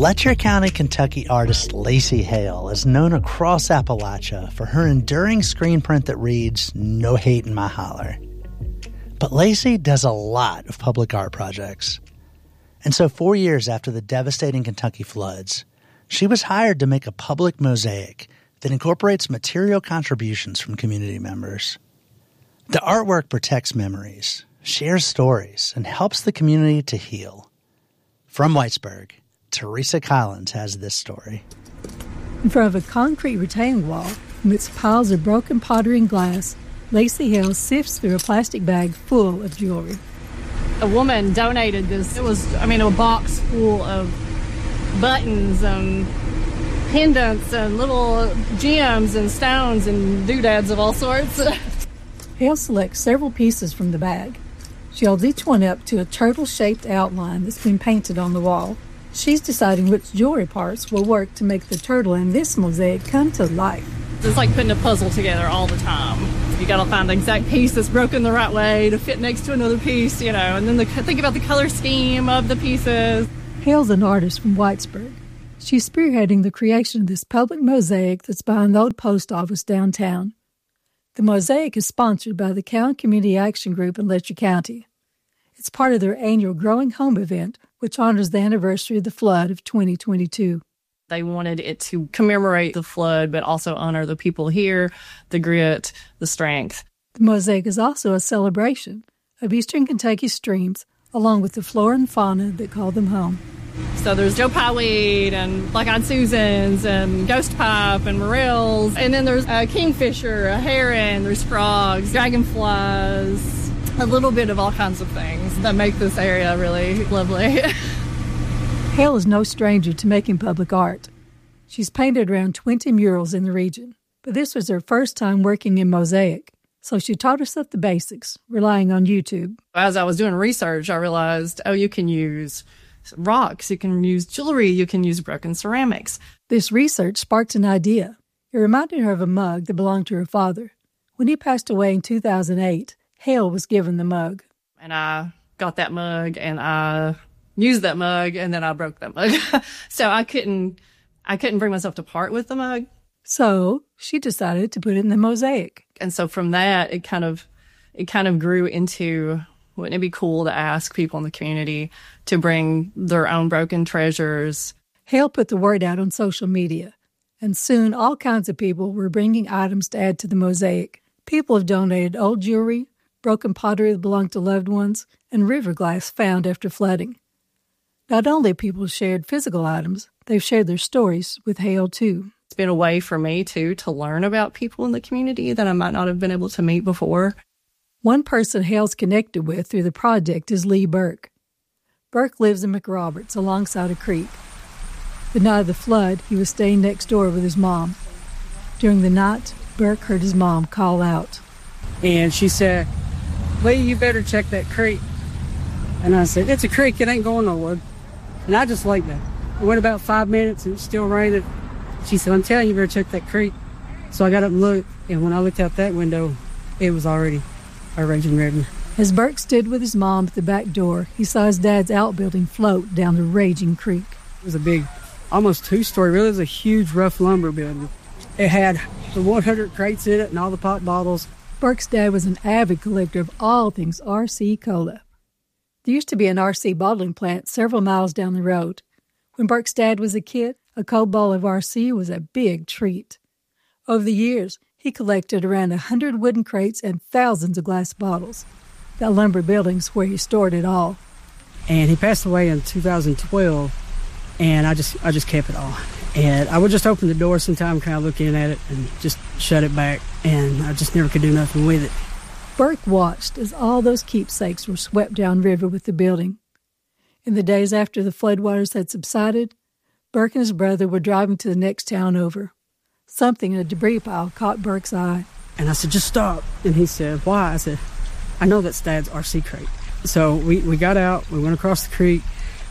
Letcher County, Kentucky artist Lacey Hale is known across Appalachia for her enduring screen print that reads, "No hate in my holler." But Lacey does a lot of public art projects. And so 4 years after the devastating Kentucky floods, she was hired to make a public mosaic that incorporates material contributions from community members. The artwork protects memories, shares stories, and helps the community to heal. From Whitesburg, Teresa Collins has this story. In front of a concrete retaining wall, amidst piles of broken pottery and glass, Lacey Hale sifts through a plastic bag full of jewelry. A woman donated this. It was, a box full of buttons and pendants and little gems and stones and doodads of all sorts. Hale selects several pieces from the bag. She holds each one up to a turtle-shaped outline that's been painted on the wall. She's deciding which jewelry parts will work to make the turtle in this mosaic come to life. It's like putting a puzzle together all the time. You got to find the exact piece that's broken the right way to fit next to another piece, and then think about the color scheme of the pieces. Hale's an artist from Whitesburg. She's spearheading the creation of this public mosaic that's behind the old post office downtown. The mosaic is sponsored by the Cowan Community Action Group in Letcher County. It's part of their annual Growing Home event, which honors the anniversary of the flood of 2022. They wanted it to commemorate the flood, but also honor the people here, the grit, the strength. The mosaic is also a celebration of Eastern Kentucky streams, along with the flora and fauna that call them home. So there's Joe Pyeweed and Black-Eyed Susans and Ghost Pipe and Morels. And then there's a kingfisher, a heron, there's frogs, dragonflies, a little bit of all kinds of things that make this area really lovely. Hale is no stranger to making public art. She's painted around 20 murals in the region, but this was her first time working in mosaic, so she taught herself the basics, relying on YouTube. As I was doing research, I realized, you can use rocks, you can use jewelry, you can use broken ceramics. This research sparked an idea. It reminded her of a mug that belonged to her father. When he passed away in 2008, Hale was given the mug. And I got that mug, and I used that mug, and then I broke that mug. So I couldn't bring myself to part with the mug. So she decided to put it in the mosaic. And so from that, it kind of grew into, wouldn't it be cool to ask people in the community to bring their own broken treasures? Hale put the word out on social media, and soon all kinds of people were bringing items to add to the mosaic. People have donated old jewelry, broken pottery that belonged to loved ones, and river glass found after flooding. Not only have people shared physical items, they've shared their stories with Hale, too. It's been a way for me, too, to learn about people in the community that I might not have been able to meet before. One person Hale's connected with through the project is Lee Burke. Burke lives in McRoberts alongside a creek. The night of the flood, he was staying next door with his mom. During the night, Burke heard his mom call out. And she said, "Lee, you better check that creek." And I said, "It's a creek, it ain't going nowhere." And I just like that. It went about 5 minutes and it was still raining. She said, "I'm telling you, you better check that creek." So I got up and looked, and when I looked out that window, it was already a raging river. As Burke stood with his mom at the back door, he saw his dad's outbuilding float down the raging creek. It was a big, almost two-story, really. It was a huge, rough lumber building. It had the 100 crates in it and all the pot bottles. Burke's dad was an avid collector of all things RC Cola. There used to be an RC bottling plant several miles down the road. When Burke's dad was a kid, a cold bottle of RC was a big treat. Over the years, he collected around 100 wooden crates and thousands of glass bottles. That lumber building's where he stored it all. And he passed away in 2012, and I just kept it all. And I would just open the door sometime, kind of look in at it, and just shut it back, and I just never could do nothing with it. Burke watched as all those keepsakes were swept downriver with the building. In the days after the floodwaters had subsided, Burke and his brother were driving to the next town over. Something in a debris pile caught Burke's eye. And I said, "Just stop." And he said, "Why?" I said, "I know that's Dad's RC crate." So we got out, we went across the creek,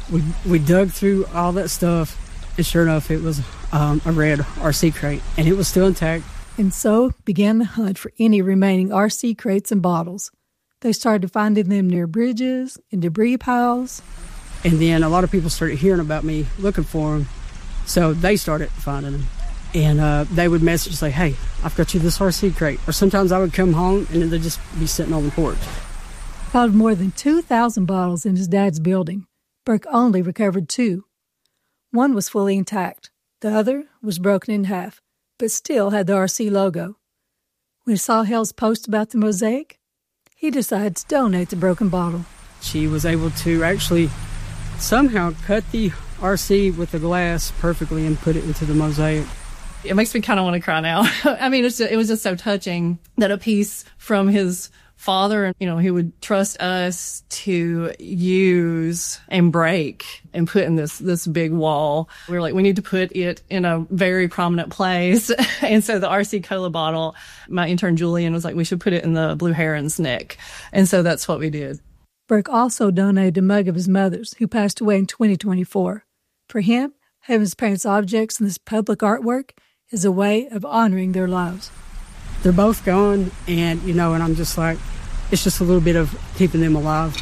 we dug through all that stuff, and sure enough, it was a red RC crate, and it was still intact. And so began the hunt for any remaining RC crates and bottles. They started finding them near bridges, in debris piles. And then a lot of people started hearing about me looking for them, so they started finding them. And they would message and say, hey, I've got you this RC crate. Or sometimes I would come home and they'd just be sitting on the porch. Out of more than 2,000 bottles in his dad's building, Burke only recovered 2. One was fully intact. The other was broken in half, but still had the RC logo. When he saw Hale's post about the mosaic, he decided to donate the broken bottle. She was able to actually somehow cut the RC with the glass perfectly and put it into the mosaic. It makes me kind of want to cry now. I mean, it was just so touching that a piece from his father, he would trust us to use and break and put in this big wall. We were like, we need to put it in a very prominent place. And so the RC Cola bottle, my intern Julian was like, we should put it in the Blue Heron's neck. And so that's what we did. Burke also donated a mug of his mother's, who passed away in 2024. For him, having his parents' objects in this public artwork is a way of honoring their lives. They're both gone, and, and I'm just like, it's just a little bit of keeping them alive.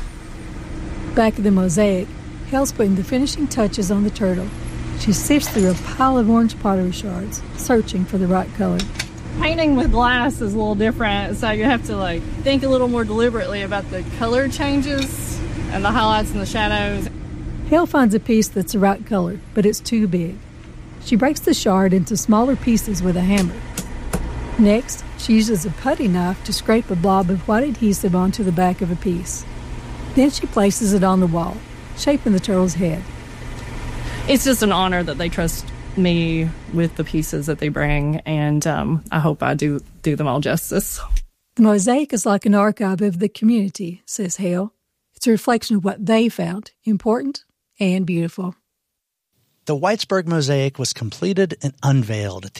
Back at the mosaic, Hale's putting the finishing touches on the turtle. She sifts through a pile of orange pottery shards, searching for the right color. Painting with glass is a little different, so you have to think a little more deliberately about the color changes and the highlights and the shadows. Hale finds a piece that's the right color, but it's too big. She breaks the shard into smaller pieces with a hammer. Next, she uses a putty knife to scrape a blob of white adhesive onto the back of a piece. Then she places it on the wall, shaping the turtle's head. It's just an honor that they trust me with the pieces that they bring, and I hope I do them all justice. The mosaic is like an archive of the community, says Hale. It's a reflection of what they found important and beautiful. The Whitesburg mosaic was completed and unveiled at